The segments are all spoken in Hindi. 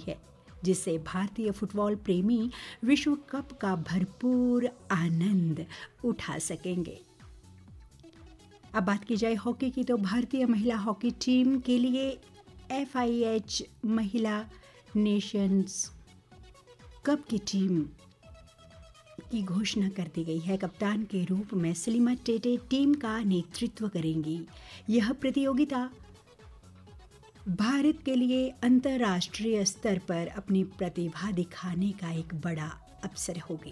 है, जिससे भारतीय फुटबॉल प्रेमी विश्व कप का भरपूर आनंद उठा सकेंगे। अब बात की जाए हॉकी की, तो भारतीय महिला हॉकी टीम के लिए FIH महिला नेशंस कप की टीम की घोषणा कर दी गई है। कप्तान के रूप में सलीमा टेटे टीम का नेतृत्व करेंगी। यह प्रतियोगिता भारत के लिए अंतर्राष्ट्रीय स्तर पर अपनी प्रतिभा दिखाने का एक बड़ा अवसर होगी।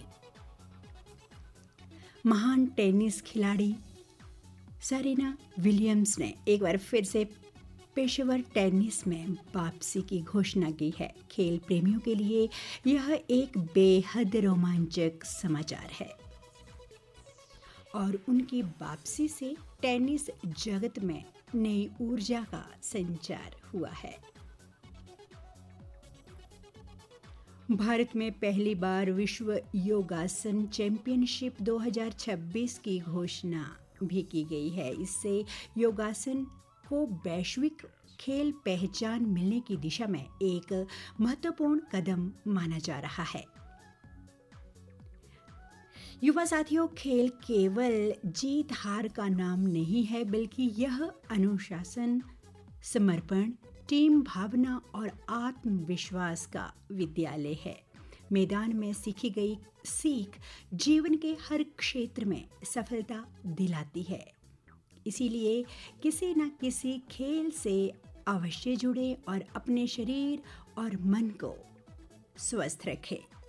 महान टेनिस खिलाड़ी सेरेना विलियम्स ने एक बार फिर से पेशेवर टेनिस में वापसी की घोषणा की है। खेल प्रेमियों के लिए यह एक बेहद रोमांचक समाचार है और उनकी वापसी से टेनिस जगत में नई ऊर्जा का संचार हुआ है। भारत में पहली बार विश्व योगासन चैंपियनशिप 2026 की घोषणा भी की गई है। इससे योगासन को वैश्विक खेल पहचान मिलने की दिशा में एक महत्वपूर्ण कदम माना जा रहा है। युवा साथियों, खेल केवल जीत हार का नाम नहीं है, बल्कि यह अनुशासन, समर्पण, टीम भावना और आत्मविश्वास का विद्यालय है। मैदान में सीखी गई सीख जीवन के हर क्षेत्र में सफलता दिलाती है। इसीलिए किसी न किसी खेल से अवश्य जुड़े और अपने शरीर और मन को स्वस्थ रखें।